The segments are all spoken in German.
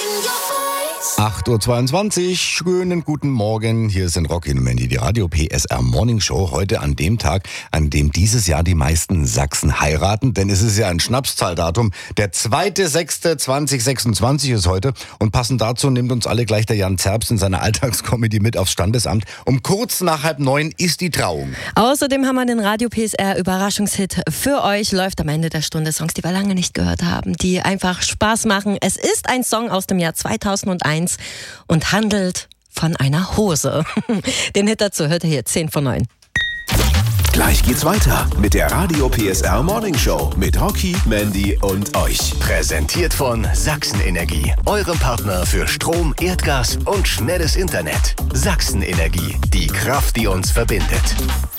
8.22 Uhr, schönen guten Morgen. Hier sind Rocky und Mandy, die Radio PSR Morning Show. Heute an dem Tag, an dem dieses Jahr die meisten Sachsen heiraten. Denn es ist ja ein Schnapszahldatum. Der 2.6.2026 ist heute. Und passend dazu nimmt uns alle gleich der Jan Zerbst in seiner Alltagskomödie mit aufs Standesamt. Um kurz nach 8:30 ist die Trauung. Außerdem haben wir den Radio PSR Überraschungshit für euch. Läuft am Ende der Stunde Songs, die wir lange nicht gehört haben, die einfach Spaß machen. Es ist ein Song aus dem Jahr 2001 und handelt von einer Hose. Den Hit dazu hört ihr hier 10 vor 9. Gleich geht's weiter mit der Radio PSR Morning Show mit Rocky, Mandy und euch. Präsentiert von Sachsen-Energie, eurem Partner für Strom, Erdgas und schnelles Internet. Sachsen-Energie, die Kraft, die uns verbindet.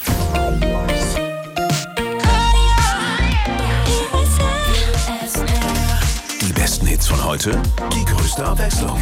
Die besten Hits von heute, die größte Abwechslung.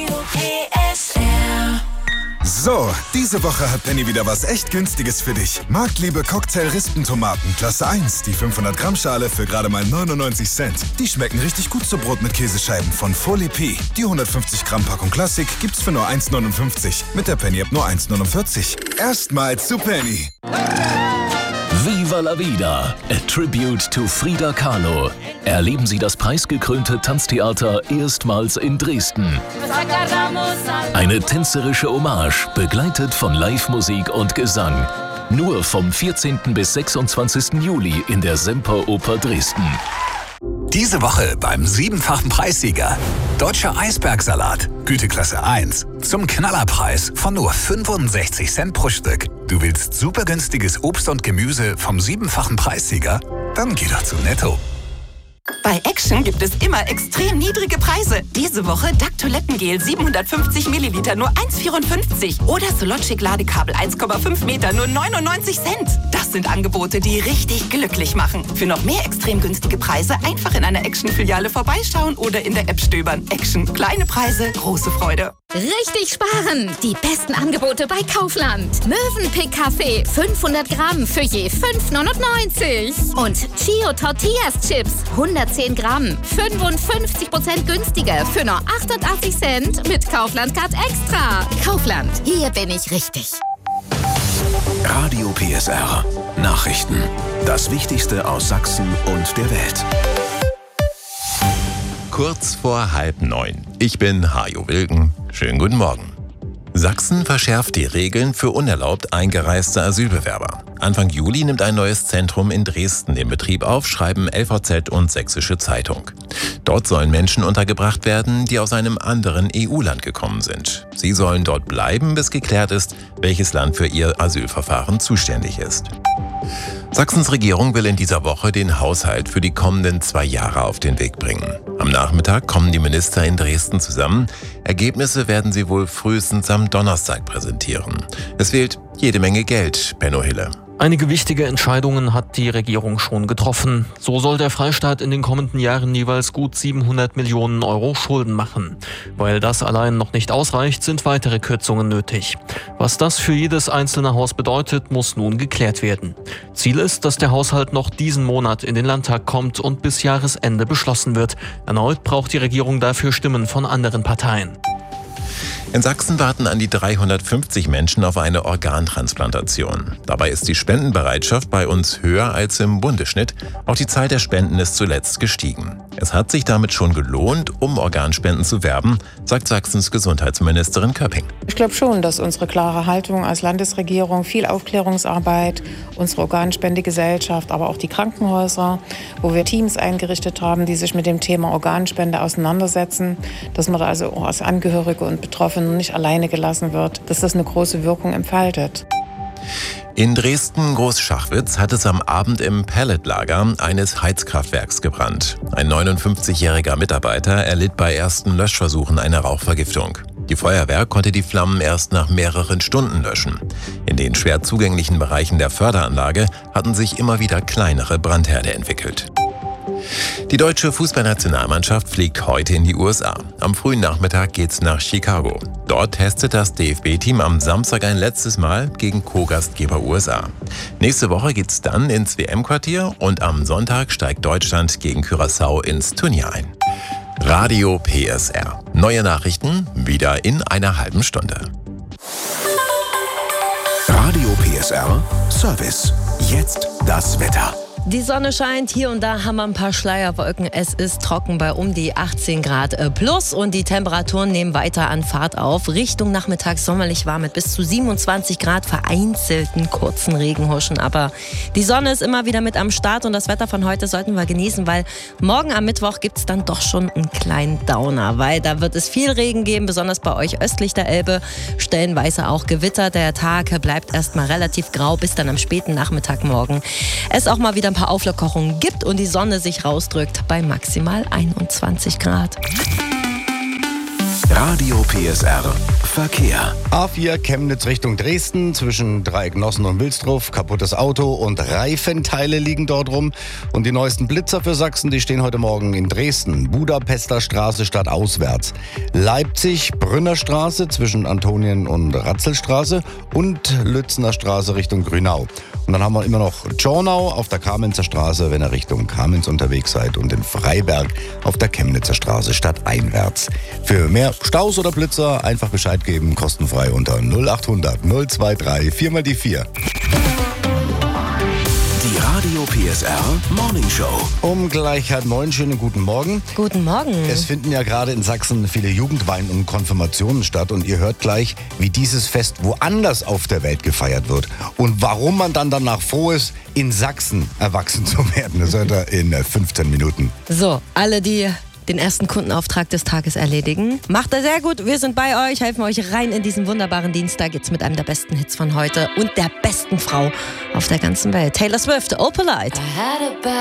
So, diese Woche hat Penny wieder was echt Günstiges für dich. Marktliebe Cocktail-Rispentomaten, Klasse 1, die 500 Gramm Schale für gerade mal 99 Cent. Die schmecken richtig gut zu Brot mit Käsescheiben von Folie P. Die 150 Gramm Packung Klassik gibt's für nur 1,59. Mit der Penny-App nur 1,49. Erstmals zu Penny. Viva la Vida, a tribute to Frida Kahlo. Erleben Sie das preisgekrönte Tanztheater erstmals in Dresden. Eine tänzerische Hommage, begleitet von Live-Musik und Gesang. Nur vom 14. bis 26. Juli in der Semperoper Dresden. Diese Woche beim 7-fachen Preissieger. Deutscher Eisbergsalat, Güteklasse 1. Zum Knallerpreis von nur 65 Cent pro Stück. Du willst super günstiges Obst und Gemüse vom 7-fachen Preissieger? Dann geh doch zu Netto. Bei Action gibt es immer extrem niedrige Preise. Diese Woche Duck Toilettengel 750 Milliliter nur 1,54 oder Sologic Ladekabel 1,5 Meter nur 99 Cent. Das sind Angebote, die richtig glücklich machen. Für noch mehr extrem günstige Preise einfach in einer Action-Filiale vorbeischauen oder in der App stöbern. Action. Kleine Preise, große Freude. Richtig sparen! Die besten Angebote bei Kaufland. Mövenpick Kaffee 500 Gramm für je 5,99. Und Chio Tortillas Chips 110 Gramm 55% günstiger für nur 88 Cent mit Kaufland Card Extra. Kaufland, hier bin ich richtig. Radio PSR. Nachrichten. Das Wichtigste aus Sachsen und der Welt. Kurz vor 8:30. Ich bin Hajo Wilken. Schönen guten Morgen. Sachsen verschärft die Regeln für unerlaubt eingereiste Asylbewerber. Anfang Juli nimmt ein neues Zentrum in Dresden den Betrieb auf, schreiben LVZ und Sächsische Zeitung. Dort sollen Menschen untergebracht werden, die aus einem anderen EU-Land gekommen sind. Sie sollen dort bleiben, bis geklärt ist, welches Land für ihr Asylverfahren zuständig ist. Sachsens Regierung will in dieser Woche den Haushalt für die kommenden 2 Jahre auf den Weg bringen. Am Nachmittag kommen die Minister in Dresden zusammen. Ergebnisse werden sie wohl frühestens am Donnerstag präsentieren. Es fehlt jede Menge Geld, Benno Hille. Einige wichtige Entscheidungen hat die Regierung schon getroffen. So soll der Freistaat in den kommenden Jahren jeweils gut 700 Millionen Euro Schulden machen. Weil das allein noch nicht ausreicht, sind weitere Kürzungen nötig. Was das für jedes einzelne Haus bedeutet, muss nun geklärt werden. Ziel ist, dass der Haushalt noch diesen Monat in den Landtag kommt und bis Jahresende beschlossen wird. Erneut braucht die Regierung dafür Stimmen von anderen Parteien. In Sachsen warten an die 350 Menschen auf eine Organtransplantation. Dabei ist die Spendenbereitschaft bei uns höher als im Bundesschnitt. Auch die Zahl der Spenden ist zuletzt gestiegen. Es hat sich damit schon gelohnt, um Organspenden zu werben, sagt Sachsens Gesundheitsministerin Köpping. Ich glaube schon, dass unsere klare Haltung als Landesregierung, viel Aufklärungsarbeit, unsere Organspendegesellschaft, aber auch die Krankenhäuser, wo wir Teams eingerichtet haben, die sich mit dem Thema Organspende auseinandersetzen, dass man da also auch als Angehörige und Betroffene nicht alleine gelassen wird, dass das eine große Wirkung entfaltet. In Dresden-Großschachwitz hat es am Abend im Pelletlager eines Heizkraftwerks gebrannt. Ein 59-jähriger Mitarbeiter erlitt bei ersten Löschversuchen eine Rauchvergiftung. Die Feuerwehr konnte die Flammen erst nach mehreren Stunden löschen. In den schwer zugänglichen Bereichen der Förderanlage hatten sich immer wieder kleinere Brandherde entwickelt. Die deutsche Fußballnationalmannschaft fliegt heute in die USA. Am frühen Nachmittag geht's nach Chicago. Dort testet das DFB-Team am Samstag ein letztes Mal gegen Co-Gastgeber USA. Nächste Woche geht's dann ins WM-Quartier und am Sonntag steigt Deutschland gegen Curaçao ins Turnier ein. Radio PSR. Neue Nachrichten wieder in einer halben Stunde. Radio PSR Service. Jetzt das Wetter. Die Sonne scheint, hier und da haben wir ein paar Schleierwolken. Es ist trocken bei um die 18 Grad plus und die Temperaturen nehmen weiter an Fahrt auf. Richtung nachmittags sommerlich warm mit bis zu 27 Grad, vereinzelten kurzen Regenhuschen. Aber die Sonne ist immer wieder mit am Start und das Wetter von heute sollten wir genießen, weil morgen am Mittwoch gibt es dann doch schon einen kleinen Downer, weil da wird es viel Regen geben, besonders bei euch östlich der Elbe. Stellenweise auch Gewitter. Der Tag bleibt erstmal relativ grau bis dann am späten Nachmittag morgen. Es auch mal wieder ein paar Auflockerungen gibt und die Sonne sich rausdrückt bei maximal 21 Grad. Radio PSR Verkehr. A4 Chemnitz Richtung Dresden zwischen Dreiecknossen und Wilsdruf. Kaputtes Auto und Reifenteile liegen dort rum. Und die neuesten Blitzer für Sachsen, die stehen heute Morgen in Dresden. Budapester Straße stadtauswärts. Leipzig Brünner Straße zwischen Antonien und Ratzelstraße und Lützener Straße Richtung Grünau. Und dann haben wir immer noch Zornau auf der Kamenzer Straße, wenn ihr Richtung Kamenz unterwegs seid, und in Freiberg auf der Chemnitzer Straße stadteinwärts. Für mehr Staus oder Blitzer einfach Bescheid geben, kostenfrei unter 0800 023 4x4. Die Radio PSR Morning Show. Um gleich 8:30, schönen guten Morgen. Guten Morgen. Es finden ja gerade in Sachsen viele Jugendweihen und Konfirmationen statt und ihr hört gleich, wie dieses Fest woanders auf der Welt gefeiert wird und warum man dann danach froh ist, in Sachsen erwachsen zu werden. Das hört ihr in 15 Minuten. So, alle, die den ersten Kundenauftrag des Tages erledigen. Macht er sehr gut. Wir sind bei euch, helfen euch rein in diesen wunderbaren Dienstag. Jetzt mit einem der besten Hits von heute und der besten Frau auf der ganzen Welt. Taylor Swift, Opalite.